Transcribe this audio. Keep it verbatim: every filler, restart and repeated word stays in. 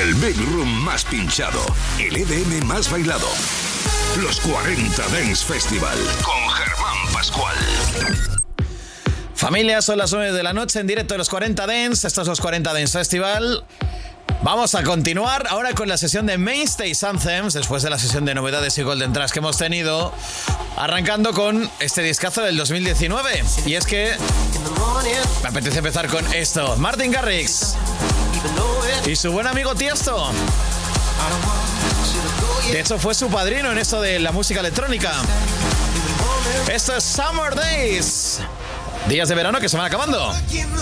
El Big Room más pinchado, el E D M más bailado. Los cuarenta Dance Festival con Germán Pascual. Familia, son las nueve de la noche en directo de los cuarenta Dance. Esto es los cuarenta Dance Festival. Vamos a continuar ahora con la sesión de Mainstays Anthems, después de la sesión de novedades y Golden Tracks que hemos tenido, arrancando con este discazo del dos mil diecinueve. Y es que me apetece empezar con esto: Martin Garrix y su buen amigo Tiesto. De hecho, fue su padrino en esto de la música electrónica. Esto es Summer Days, días de verano que se van acabando.